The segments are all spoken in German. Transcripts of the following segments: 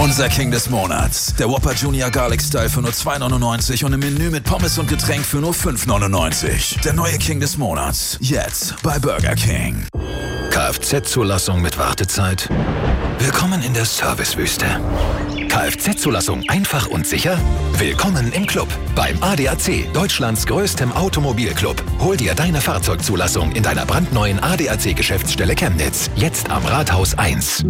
Unser King des Monats. Der Whopper Junior Garlic Style für nur 2,99 und im Menü mit Pommes und Getränk für nur 5,99. Der neue King des Monats. Jetzt bei Burger King. Kfz-Zulassung mit Wartezeit? Willkommen in der Servicewüste. Kfz-Zulassung einfach und sicher? Willkommen im Club. Beim ADAC, Deutschlands größtem Automobilclub. Hol dir deine Fahrzeugzulassung in deiner brandneuen ADAC-Geschäftsstelle Chemnitz. Jetzt am Rathaus 1.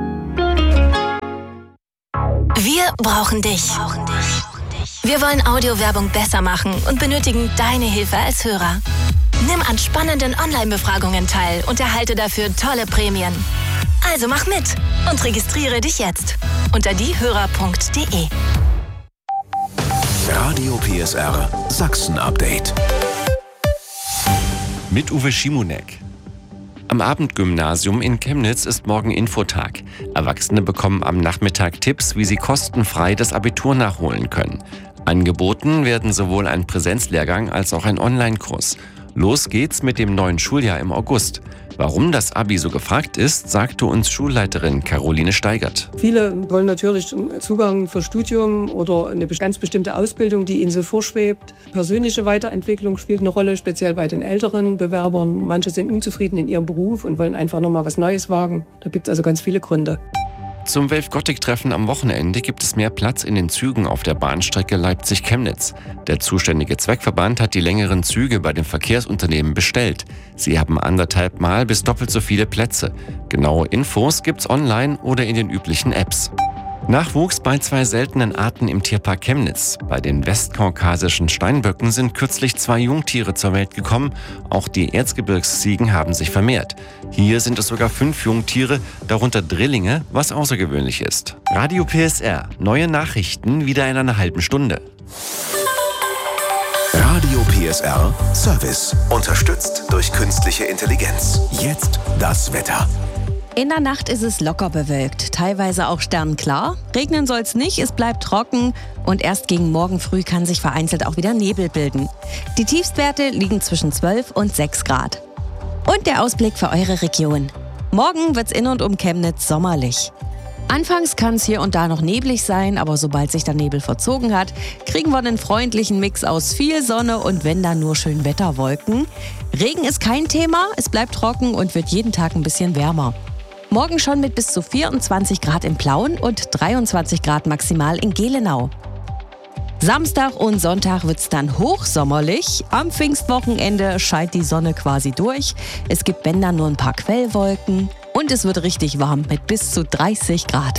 Wir brauchen dich. Wir wollen Audiowerbung besser machen und benötigen deine Hilfe als Hörer. Nimm an spannenden Online-Befragungen teil und erhalte dafür tolle Prämien. Also mach mit und registriere dich jetzt unter diehörer.de. Radio PSR Sachsen-Update. Mit Uwe Schimonek. Am Abendgymnasium in Chemnitz ist morgen Infotag. Erwachsene bekommen am Nachmittag Tipps, wie sie kostenfrei das Abitur nachholen können. Angeboten werden sowohl ein Präsenzlehrgang als auch ein Online-Kurs. Los geht's mit dem neuen Schuljahr im August. Warum das Abi so gefragt ist, sagte uns Schulleiterin Caroline Steigert. Viele wollen natürlich Zugang für Studium oder eine ganz bestimmte Ausbildung, die ihnen so vorschwebt. Persönliche Weiterentwicklung spielt eine Rolle, speziell bei den älteren Bewerbern. Manche sind unzufrieden in ihrem Beruf und wollen einfach nochmal was Neues wagen. Da gibt es also ganz viele Gründe. Zum Wave-Gothic-Treffen am Wochenende gibt es mehr Platz in den Zügen auf der Bahnstrecke Leipzig-Chemnitz. Der zuständige Zweckverband hat die längeren Züge bei den Verkehrsunternehmen bestellt. Sie haben 1,5 Mal bis doppelt so viele Plätze. Genaue Infos gibt's online oder in den üblichen Apps. Nachwuchs bei 2 seltenen Arten im Tierpark Chemnitz. Bei den westkaukasischen Steinböcken sind kürzlich 2 Jungtiere zur Welt gekommen. Auch die Erzgebirgsziegen haben sich vermehrt. Hier sind es sogar 5 Jungtiere, darunter Drillinge, was außergewöhnlich ist. Radio PSR. Neue Nachrichten wieder in einer halben Stunde. Radio PSR Service. Unterstützt durch künstliche Intelligenz. Jetzt das Wetter. In der Nacht ist es locker bewölkt, teilweise auch sternklar. Regnen soll es nicht, es bleibt trocken und erst gegen morgen früh kann sich vereinzelt auch wieder Nebel bilden. Die Tiefstwerte liegen zwischen 12 und 6 Grad. Und der Ausblick für eure Region. Morgen wird's in und um Chemnitz sommerlich. Anfangs kann es hier und da noch neblig sein, aber sobald sich der Nebel verzogen hat, kriegen wir einen freundlichen Mix aus viel Sonne und wenn dann nur schön Wetterwolken. Regen ist kein Thema, es bleibt trocken und wird jeden Tag ein bisschen wärmer. Morgen schon mit bis zu 24 Grad in Plauen und 23 Grad maximal in Gelenau. Samstag und Sonntag wird's dann hochsommerlich. Am Pfingstwochenende scheint die Sonne quasi durch. Es gibt wenn dann nur ein paar Quellwolken. Und es wird richtig warm mit bis zu 30 Grad.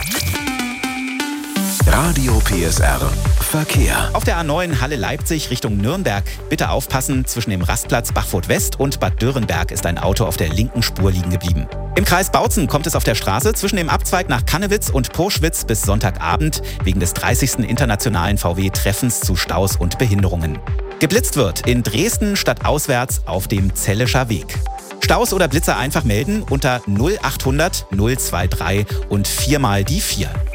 Radio PSR Verkehr. Auf der A9 Halle-Leipzig Richtung Nürnberg. Bitte aufpassen, zwischen dem Rastplatz Bachfurt West und Bad Dürrenberg ist ein Auto auf der linken Spur liegen geblieben. Im Kreis Bautzen kommt es auf der Straße zwischen dem Abzweig nach Kannewitz und Purschwitz bis Sonntagabend wegen des 30. internationalen VW-Treffens zu Staus und Behinderungen. Geblitzt wird in Dresden stadtauswärts auf dem Zellischer Weg. Staus oder Blitzer einfach melden unter 0800 023 und 4 mal die 4.